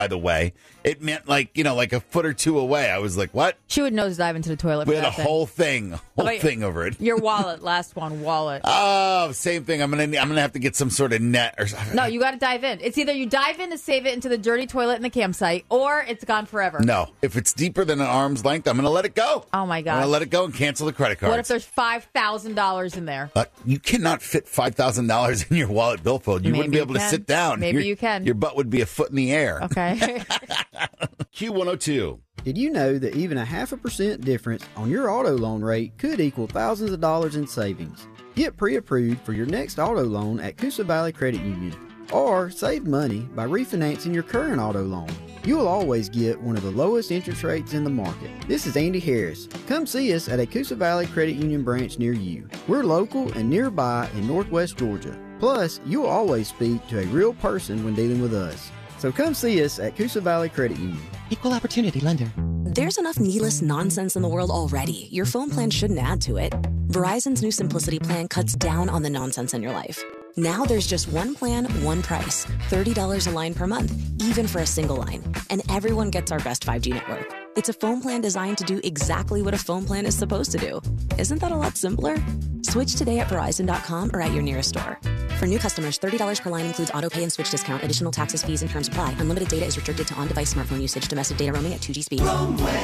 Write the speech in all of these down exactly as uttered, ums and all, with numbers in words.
by the way. It meant like, you know, like a foot or two away. I was like, what? She would nosedive into the toilet. We for had a that thing. whole thing, a whole Wait, thing over it. Your wallet, last one, wallet. Oh, same thing. I'm gonna, I'm gonna have to get some sort of net or something. No, you got to dive in. It's either you dive in to save it into the dirty toilet in the campsite, or it's gone forever. No, if it's deeper than an arm's length, I'm gonna let it go. Oh my I'm god! gonna let it go and cancel the credit card. What if there's five thousand dollars in there? Uh, you cannot fit five thousand dollars in your wallet billfold. You Maybe wouldn't be you able to can. sit down. Maybe Your- you can. Your butt would be a foot in the air. Okay. Q one oh two. Did you know that even a half a percent difference on your auto loan rate could equal thousands of dollars in savings? Get pre-approved for your next auto loan at Coosa Valley Credit Union, or save money by refinancing your current auto loan. You'll always get one of the lowest interest rates in the market. This is Andy Harris. Come see us at a Coosa Valley Credit Union branch near you. We're local and nearby in Northwest Georgia. Plus, you'll always speak to a real person when dealing with us. So come see us at Coosa Valley Credit Union. Equal opportunity lender. There's enough needless nonsense in the world already. Your phone plan shouldn't add to it. Verizon's new Simplicity plan cuts down on the nonsense in your life. Now there's just one plan, one price. thirty dollars a line per month, even for a single line. And everyone gets our best five G network. It's a phone plan designed to do exactly what a phone plan is supposed to do. Isn't that a lot simpler? Switch today at Verizon dot com or at your nearest store. For new customers, thirty dollars per line includes auto pay and switch discount. Additional taxes, fees, and terms apply. Unlimited data is restricted to on-device smartphone usage. Domestic data roaming at two G speeds.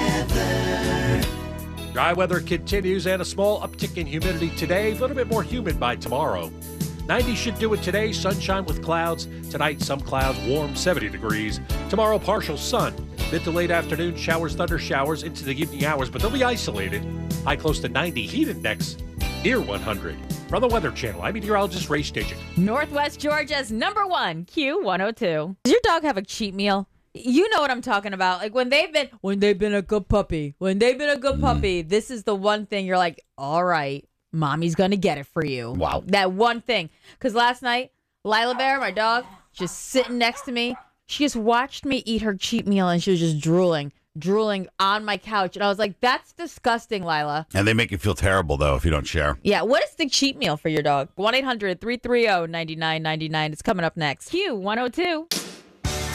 Dry weather continues and a small uptick in humidity today. A little bit more humid by tomorrow. ninety should do it today. Sunshine with clouds. Tonight, some clouds, warm, seventy degrees. Tomorrow, partial sun. Mid to late afternoon, showers, thunder showers into the evening hours, but they'll be isolated. High close to ninety. Heat index near one hundred. From the Weather Channel, I'm meteorologist Ray Staging. Northwest Georgia's number one, Q one oh two. Does your dog have a cheat meal? You know what I'm talking about. Like when they've been when they've been a good puppy. When they've been a good puppy, this is the one thing you're like, all right, mommy's gonna get it for you. Wow. That one thing. Because last night, Lila Bear, my dog, just sitting next to me. She just watched me eat her cheat meal and she was just drooling, drooling on my couch. And I was like, that's disgusting, Lila. And they make you feel terrible, though, if you don't share. Yeah, what is the cheat meal for your dog? one eight hundred three three zero nine nine nine nine. It's coming up next. Q one oh two.